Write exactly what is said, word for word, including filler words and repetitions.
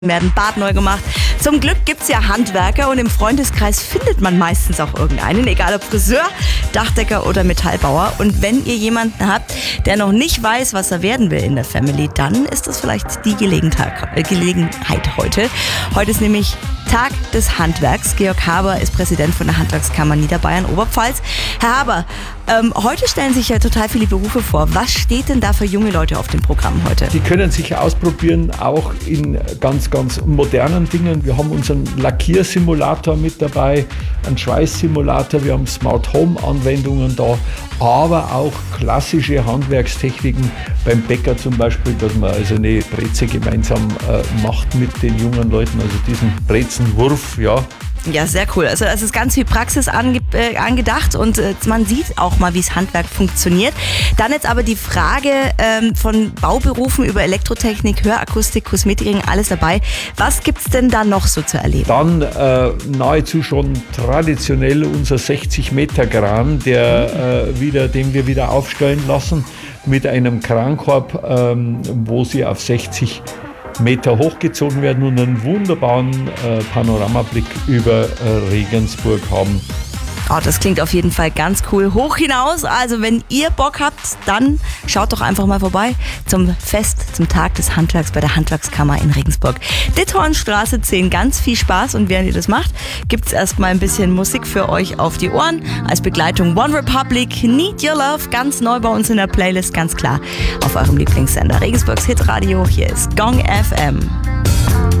werden Bad neu gemacht. Zum Glück gibt's ja Handwerker und im Freundeskreis findet man meistens auch irgendeinen, egal ob Friseur, Dachdecker oder Metallbauer. Und wenn ihr jemanden habt, der noch nicht weiß, was er werden will in der Family, dann ist das vielleicht die Gelegenheit, äh, Gelegenheit heute. Heute ist nämlich Tag des Handwerks. Georg Haber ist Präsident von der Handwerkskammer Niederbayern-Oberpfalz. Herr Haber, ähm, heute stellen sich ja total viele Berufe vor. Was steht denn da für junge Leute auf dem Programm heute? Die können sich ausprobieren, auch in ganz, ganz modernen Dingen. Wir haben unseren Lackiersimulator mit dabei, einen Schweißsimulator, wir haben Smart Home Anwendungen da, aber auch klassische Handwerkstechniken beim Bäcker zum Beispiel, dass man also eine Breze gemeinsam äh, macht mit den jungen Leuten, also diesen Brezenwurf, ja. Ja, sehr cool. Also es ist ganz viel Praxis ange- äh, angedacht und äh, man sieht auch mal, wie das Handwerk funktioniert. Dann jetzt aber die Frage ähm, von Bauberufen über Elektrotechnik, Hörakustik, Kosmetikring, alles dabei. Was gibt's denn da noch so zu erleben? Dann äh, nahezu schon traditionell unser sechzig Meter Kran, der, äh, wieder, den wir wieder aufstellen lassen mit einem Krankorb, ähm, wo sie auf sechzig Meter hochgezogen werden und einen wunderbaren äh, Panoramablick über äh, Regensburg haben. Oh, das klingt auf jeden Fall ganz cool. Hoch hinaus, also wenn ihr Bock habt, dann schaut doch einfach mal vorbei zum Fest, zum Tag des Handwerks bei der Handwerkskammer in Regensburg. Ditthornstraße zehn, ganz viel Spaß und während ihr das macht, gibt es erstmal ein bisschen Musik für euch auf die Ohren. Als Begleitung One Republic, Need Your Love, ganz neu bei uns in der Playlist, ganz klar auf eurem Lieblingssender Regensburgs Hitradio. Hier ist Gong F M.